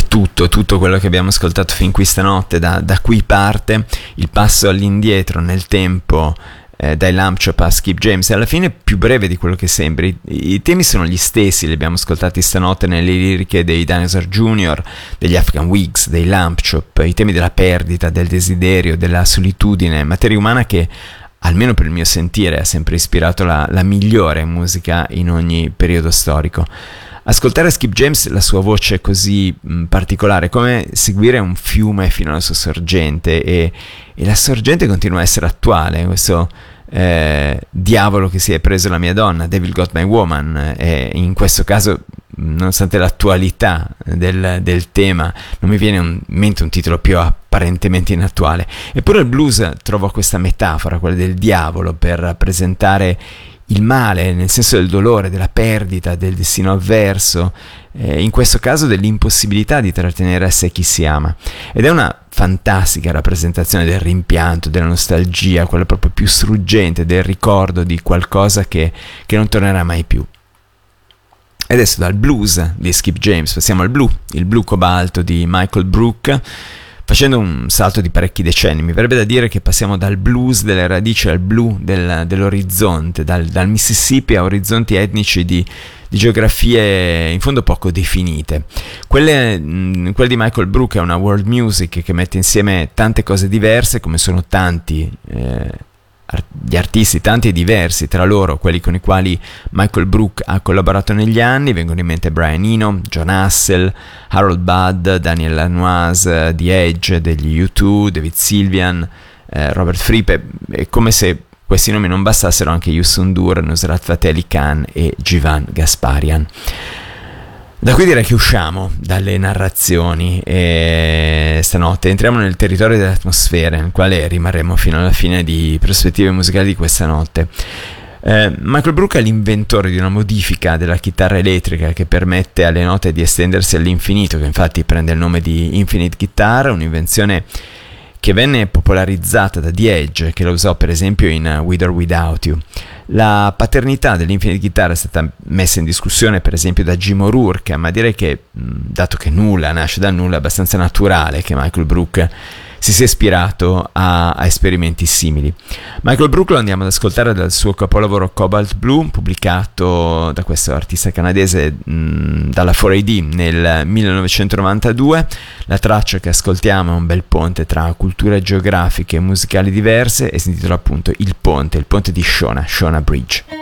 tutto quello che abbiamo ascoltato fin qui stanotte. Da qui parte il passo all'indietro nel tempo, dai Lamb Chop a Skip James, e alla fine più breve di quello che sembri. I temi sono gli stessi, li abbiamo ascoltati stanotte nelle liriche dei Dinosaur Jr., degli African Wigs, dei Lamb Chop, i temi della perdita, del desiderio, della solitudine, materia umana che, almeno per il mio sentire, ha sempre ispirato la migliore musica in ogni periodo storico. Ascoltare Skip James, la sua voce così particolare, è come seguire un fiume fino alla sua sorgente, e la sorgente continua a essere attuale. Questo diavolo che si è preso la mia donna, Devil Got My Woman, e in questo caso, nonostante l'attualità del tema, non mi viene in mente un titolo più apparentemente inattuale. Eppure il blues trova questa metafora, quella del diavolo, per rappresentare il male, nel senso del dolore, della perdita, del destino avverso, in questo caso dell'impossibilità di trattenere a sé chi si ama. Ed è una fantastica rappresentazione del rimpianto, della nostalgia, quella proprio più struggente, del ricordo di qualcosa che non tornerà mai più. E adesso dal blues di Skip James passiamo al blu, il blu cobalto di Michael Brook, facendo un salto di parecchi decenni. Mi verrebbe da dire che passiamo dal blues delle radici al blu dell'orizzonte, dal Mississippi a orizzonti etnici di geografie in fondo poco definite. Quelle di Michael Brook è una world music che mette insieme tante cose diverse, come sono tanti gli artisti, tanti e diversi tra loro, quelli con i quali Michael Brook ha collaborato negli anni. Vengono in mente Brian Eno, John Hassell, Harold Budd, Daniel Lanois, The Edge degli U2, David Sylvian, Robert Fripp. È come se questi nomi non bastassero, anche Youssou N'Dour, Nusrat Fateh Ali Khan e Jivan Gasparian. Da qui direi che usciamo dalle narrazioni e stanotte entriamo nel territorio delle atmosfere, nel quale rimarremo fino alla fine di prospettive musicali di questa notte. Michael Brook è l'inventore di una modifica della chitarra elettrica che permette alle note di estendersi all'infinito, che infatti prende il nome di Infinite Guitar, un'invenzione che venne popolarizzata da The Edge, che la usò per esempio in With or Without You. La paternità dell'Infinite Guitar è stata messa in discussione per esempio da Jim O'Rourke, ma direi che, dato che nulla nasce dal nulla, è abbastanza naturale che Michael Brook si sia ispirato a esperimenti simili. Michael Brook lo andiamo ad ascoltare dal suo capolavoro Cobalt Blue, pubblicato da questo artista canadese dalla 4AD nel 1992. La traccia che ascoltiamo è un bel ponte tra culture geografiche e musicali diverse e si intitola appunto Il Ponte di Shona Bridge.